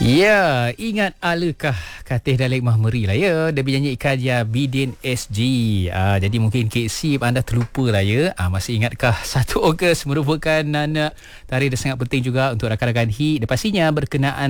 Ya, ingat alakah Katih Dalek Mahmeri lah ya. Dia menyanyikan ya Bidin SG. Jadi mungkin KC anda terlupa lah ya. Masih ingatkah 1 Ogos merupakan tarikh yang sangat penting juga untuk rakan-rakan HI. Dia pastinya berkenaan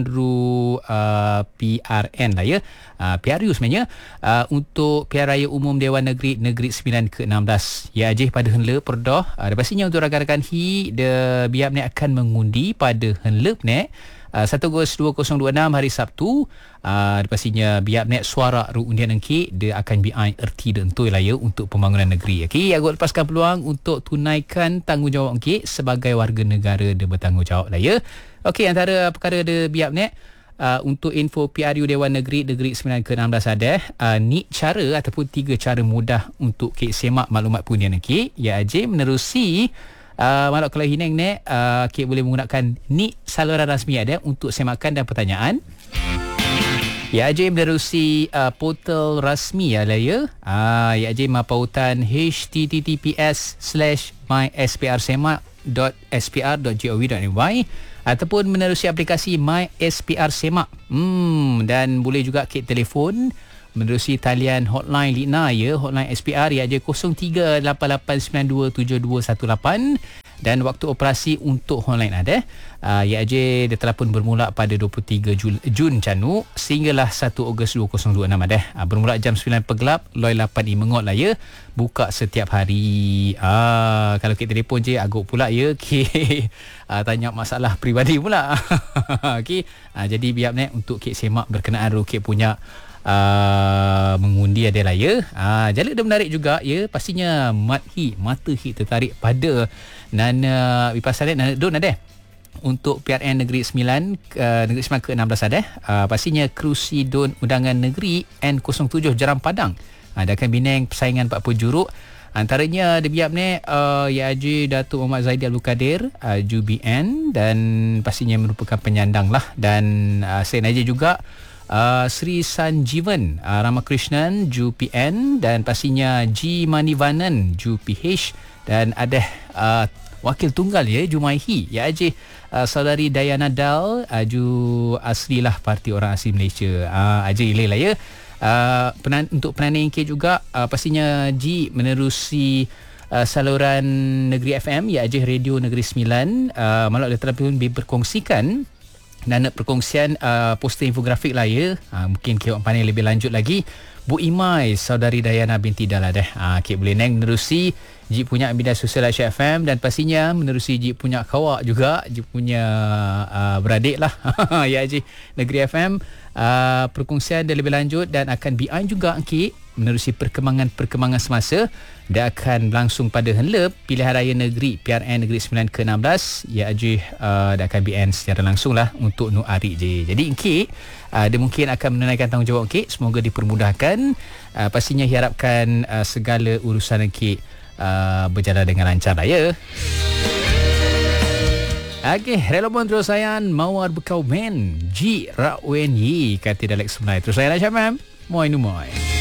PRN lah ya. PRU sebenarnya untuk Pilihan Raya Umum Dewan Negeri Negeri Sembilan ke-16. Ya ajih pada henla perdah. Dia pastinya untuk rakan-rakan HI dia biar ni akan mengundi pada henla ni 1 Ogos 2026 hari Sabtu. Pastinya biar net suara undian engkit dia akan BI erti dan entui lah ya untuk pembangunan negeri. Okey, aku lepaskan peluang untuk tunaikan tanggungjawab engkit sebagai warga negara dia bertanggungjawab lah ya. Okey, antara perkara dia biar net untuk info PRU Dewan Negeri Negeri 9 ke-16 ada ni cara ataupun 3 cara mudah untuk kek semak maklumat pundian engkit. Ya aje menerusi Malak kalau hineng ni Kek boleh menggunakan ni saluran rasmi ada untuk semakan dan pertanyaan. Ya aje menerusi portal rasmi ya lah ya. Ya aje pautan https://mysprsemak.spr.gov.my ataupun menerusi aplikasi My SPR Semak. Dan boleh juga kek telefon menerusi talian hotline Lina ya, hotline SPR ya je 0388927218 dan waktu operasi untuk hotline ada ya je dia telah pun bermula pada 23 Jun Canu sehinggalah 1 Ogos 2026 ada bermula jam 9 pegelap loi 8 mengot lah ya, buka setiap hari. Kalau kita telefon je agak pula ya tanya masalah peribadi pula. Okey, jadi biar ni untuk kek semak berkenaan kek punya mengundi adalah ya. Jala dia menarik juga ya. Pastinya mata HI tertarik pada Nana Vipasanet Nana Don ada untuk PRN Negeri 9 Negeri 9 ke-16 ada. Pastinya kerusi Don Undangan Negeri N07 Jeram Padang. Dia akan bineng persaingan 40 juruk. Antaranya dia biap ni ya Haji Datuk Muhammad Zaidi Abdul Kadir JUBN dan pastinya merupakan penyandang lah. Dan selain Haji juga Sri Sanjeevan Ramakrishnan JUPN dan pastinya G Manivanan JUPH dan ada wakil tunggal ya Jumaihi ya Haji saudari Dayana Dal Ju Aslilah Parti Orang Asli Malaysia. Haji ilai lah ya. Untuk penanding ke juga pastinya G menerusi saluran Negeri FM ya Haji Radio Negeri 9 malah dia telah pun berkongsikan dan perkongsian poster infografik lah ya. Mungkin kek pandai lebih lanjut lagi. Bu Imai saudari Dayana binti Dala dah. Kek boleh neng menerusi Jip punya bidang sosial Aisyah FM dan pastinya menerusi Jip punya kawak juga, Jip punya beradik lah. Ya Haji Negeri FM perkongsian dia lebih lanjut dan akan BI juga kek menerusi perkembangan semasa. Dia akan berlangsung pada henla Pilihan Raya Negeri PRN Negeri 9 ke-16 ya Haji dia akan BN secara langsung lah untuk Nur Arik je. Jadi kek dia mungkin akan menunaikan tanggungjawab kek, semoga dipermudahkan. Pastinya harapkan segala urusan kek berjalan dengan lancar lah ya. Okey, relabon terus sayan mawar bekau men Ji Rakwen Yi kata Dalek Semai. Terus saya Aisyah FM. Moi nu moi.